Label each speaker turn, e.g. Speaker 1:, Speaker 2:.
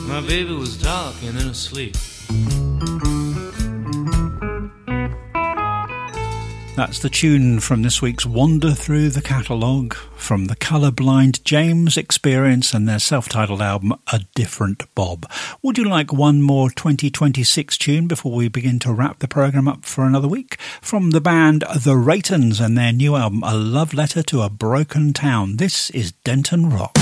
Speaker 1: My baby was talking in her sleep.
Speaker 2: That's the tune from this week's Wander Through the Catalogue from the Colourblind James Experience and their self-titled album A Different Bob. Would you like one more 2026 tune before we begin to wrap the programme up for another week? From the band The Raytons and their new album A Love Letter to a Broken Town. This is Denton Rock.